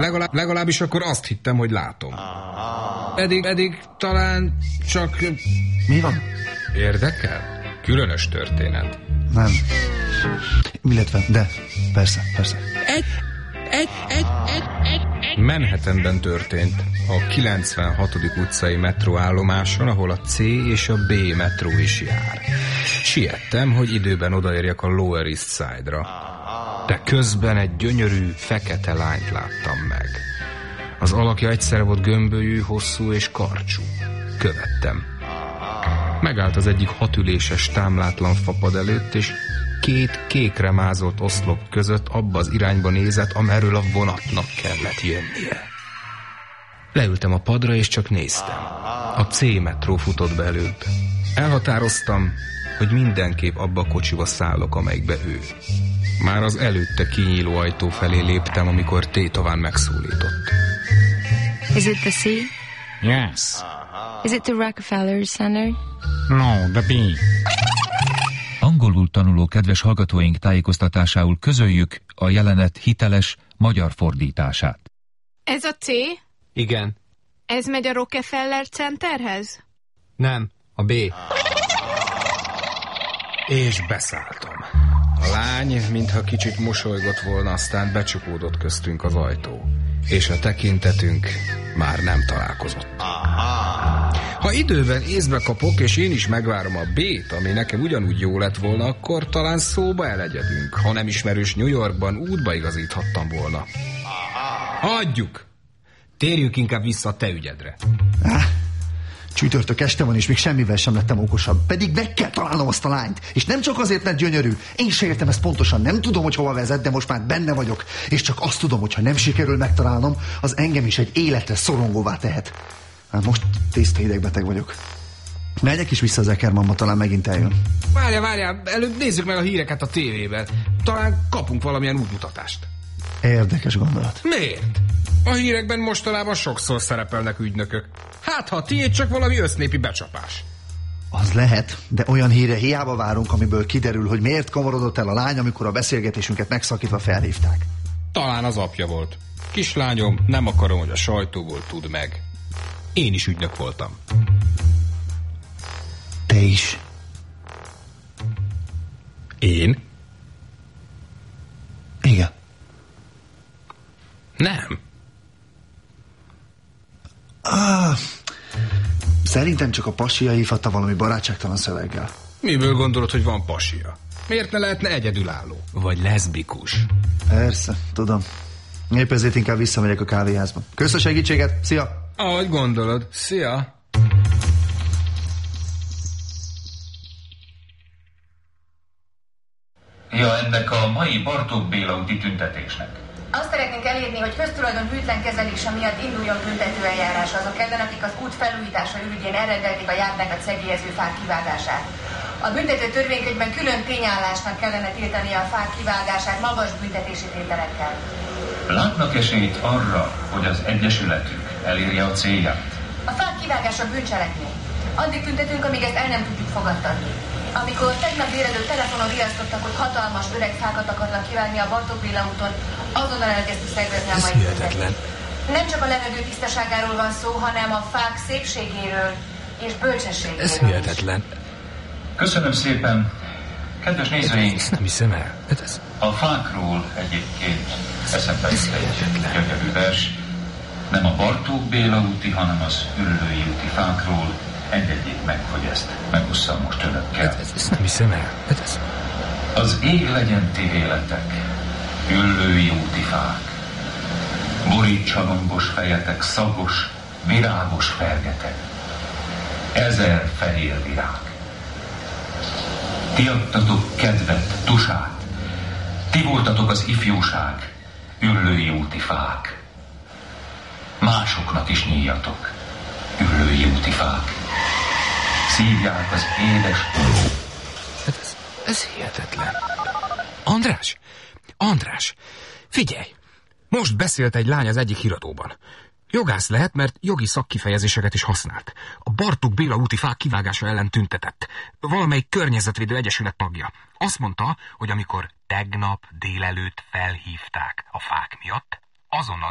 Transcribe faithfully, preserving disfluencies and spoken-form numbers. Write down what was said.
Legalább, legalábbis akkor azt hittem, hogy látom. Eddig, eddig talán csak... Mi van? Érdekel? Különös történet. Nem. Illetve, de, persze, persze. Egy, egy, egy, egy, egy, egy. Manhattanben történt, a kilencvenhatodik utcai metróállomáson, ahol a C és a B metró is jár. Siettem, hogy időben odaérjek a Lower East Side-ra. De közben egy gyönyörű, fekete lányt láttam meg. Az alakja egyszerre volt gömbölyű, hosszú és karcsú. Követtem. Megállt az egyik hatüléses, támlátlan fapad előtt, és két kékre mázolt oszlop között abba az irányba nézett, amerről a vonatnak kellett jönnie. Leültem a padra, és csak néztem. A C metró futott be előbb. Elhatároztam, hogy mindenképp abba a kocsiba szállok, amelyikbe ő. Már az előtte kinyíló ajtó felé léptem, amikor tétován megszólított. Is it the C? Yes. Is it the Rockefeller Center? No, the B. Angolul tanuló kedves hallgatóink tájékoztatásául közöljük a jelenet hiteles magyar fordítását. Ez a C? Igen. Ez megy a Rockefeller Centerhez? Nem, a B. És beszálltam. A lány, mintha kicsit mosolygott volna, aztán becsukódott köztünk az ajtó. És a tekintetünk már nem találkozott. Ha időben észbe kapok, és én is megvárom a B-t, ami nekem ugyanúgy jó lett volna, akkor talán szóba elegyedünk. Ha nem ismerős New Yorkban, útba igazíthattam volna. Hagyjuk! Térjünk inkább vissza a te ügyedre. Ah, csütörtök este van, és még semmivel sem lettem okosabb. Pedig meg kell találnom azt a lányt. És nem csak azért, mert gyönyörű. Én se értem ezt pontosan. Nem tudom, hogy hova vezet, de most már benne vagyok. És csak azt tudom, hogy ha nem sikerül megtalálnom, az engem is egy életre szorongóvá tehet. Hát most tiszta hidegbeteg vagyok. Megyek is vissza az Eckermannba, talán megint eljön. Várjál, várjál, előbb nézzük meg a híreket a tévében. Talán kapunk valamilyen útmutatást. Érdekes gondolat. Miért? A hírekben mostanában sokszor szerepelnek ügynökök. Hát, ha tiéd csak valami össznépi becsapás. Az lehet, de olyan híre hiába várunk, amiből kiderül, hogy miért kamarodott el a lány, amikor a beszélgetésünket megszakítva felhívták. Talán az apja volt. Kislányom, nem akarom, hogy a sajtóból tud meg. Én is ügynök voltam. Te is. Én? Igen. Nem. Ah, szerintem csak a pasia hívhatta valami barátságtalan szöveggel. Miből gondolod, hogy van pasia? Miért ne lehetne egyedülálló? Vagy leszbikus? Persze, tudom. Épp ezért inkább visszamegyek a kávéházba. Kösz a segítséget, szia! Ahogy gondolod, szia! Ja, ennek a mai Bartók Béla úti tüntetésnek. Azt szeretnénk elérni, hogy köztulajdon hűtlen kezelése miatt induljon büntetőeljárás azok ellen, akik az út felújítása ürügyén elrendelték a járdákat szegélyező fák kivágását. A büntető törvénykönyvben külön tényállásnak kellene tiltani a fák kivágását magas büntetési tételekkel. Látnak esélyt arra, hogy az egyesületük elérje a célját? A fák kivágása bűncselekmény. Addig tüntetünk, amíg ezt el nem tudjuk fogadtatni. Amikor tegnap délelőtt telefonon riasztottak, hogy hatalmas öreg fákat akarnak kivágni a Bartók Béla úton, azonnal elkezdtük szervezni a mai tüntetést. Nem csak a levegő tisztaságáról van szó, hanem a fák szépségéről és bölcsességéről. Ez hihetetlen. Köszönöm szépen. Kedves nézőink, Ezt nem hiszem el. Ez... a fákról egyébként eszembe jut egy gyönyörű vers. Nem a Bartók Béla úti, hanem az Üllői úti fákról. Engedjék meg, hogy ezt megosszam most önökkel. Ez, ez, ezt nem hiszem el. Ez... Az ég legyen ti véletek, Üllői úti fák. Borítsa lombos fejetek, szagos, virágos fergetek. Ezer fehér virág. Ti adtatok kedvet, tusát. Ti voltatok az ifjúság, Üllői úti fák. Másoknak is nyíljatok, Üllői úti fák. Szívják az édes... Hát ez, ez hihetetlen. András! András! Figyelj! Most beszélt egy lány az egyik híradóban. Jogász lehet, mert jogi szakkifejezéseket is használt. A Bartók Béla úti fák kivágása ellen tüntetett. Valamelyik környezetvédő egyesület tagja. Azt mondta, hogy amikor tegnap délelőtt felhívták a fák miatt, azonnal